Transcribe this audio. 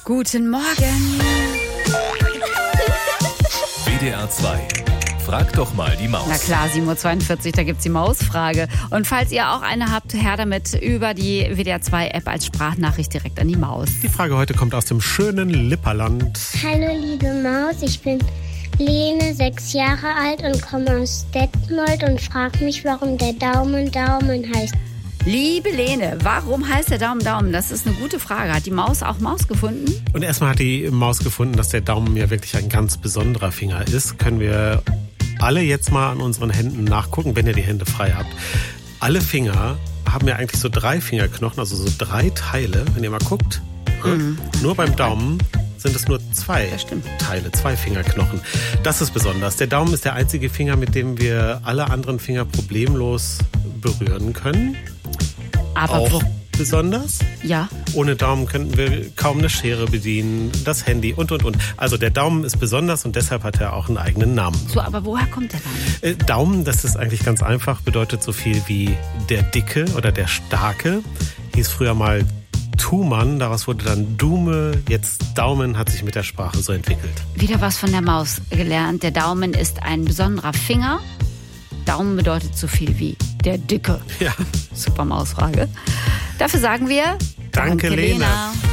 Guten Morgen. WDR 2. Frag doch mal die Maus. Na klar, 7.42 Uhr, da gibt's die Mausfrage. Und falls ihr auch eine habt, her damit über die WDR 2 App als Sprachnachricht direkt an die Maus. Die Frage heute kommt aus dem schönen Lipperland. Hallo liebe Maus, ich bin Lene, 6 Jahre alt und komme aus Detmold und frage mich, warum der Daumen heißt. Liebe Lene, warum heißt der Daumen? Das ist eine gute Frage. Hat die Maus auch Maus gefunden? Und erstmal hat die Maus gefunden, dass der Daumen ja wirklich ein ganz besonderer Finger ist. Können wir alle jetzt mal an unseren Händen nachgucken, wenn ihr die Hände frei habt. Alle Finger haben ja eigentlich so 3 Fingerknochen, also so 3 Teile. Wenn ihr mal guckt, nur beim Daumen sind es nur 2 Teile, 2 Fingerknochen. Das ist besonders. Der Daumen ist der einzige Finger, mit dem wir alle anderen Finger problemlos berühren können. Aber auch besonders. Ja. Ohne Daumen könnten wir kaum eine Schere bedienen, das Handy und. Also der Daumen ist besonders und deshalb hat er auch einen eigenen Namen. So, aber woher kommt der Name? Daumen, das ist eigentlich ganz einfach, bedeutet so viel wie der Dicke oder der Starke. Hieß früher mal Thumann, daraus wurde dann Dume, jetzt Daumen, hat sich mit der Sprache so entwickelt. Wieder was von der Maus gelernt. Der Daumen ist ein besonderer Finger. Daumen bedeutet so viel wie der Dicke. Ja. Super Mausfrage. Dafür sagen wir Danke Lena.